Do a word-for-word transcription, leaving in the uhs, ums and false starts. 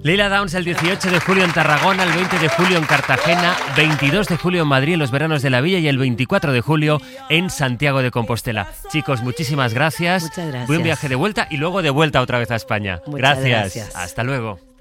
Leila Downs el dieciocho de julio en Tarragona, el veinte de julio en Cartagena, veintidós de julio en Madrid en los veranos de la Villa y el veinticuatro de julio en Santiago de Compostela. Chicos, muchísimas gracias. Muchas gracias. Buen viaje de vuelta y luego de vuelta otra vez a España. Muchas Gracias. gracias. Hasta luego.